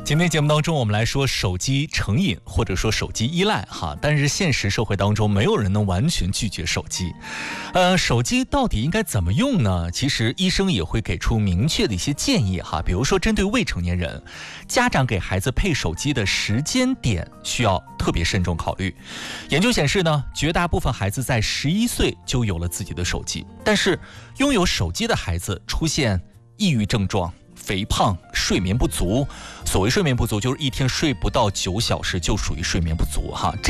今天节目当中，我们来说手机成瘾或者说手机依赖哈，但是现实社会当中，没有人能完全拒绝手机。手机到底应该怎么用呢？其实医生也会给出明确的一些建议哈，比如说针对未成年人，家长给孩子配手机的时间点需要特别慎重考虑。研究显示呢，绝大部分孩子在11岁就有了自己的手机，但是拥有手机的孩子出现抑郁症状、肥胖、睡眠不足。所谓睡眠不足，就是一天睡不到9小时就属于睡眠不足哈。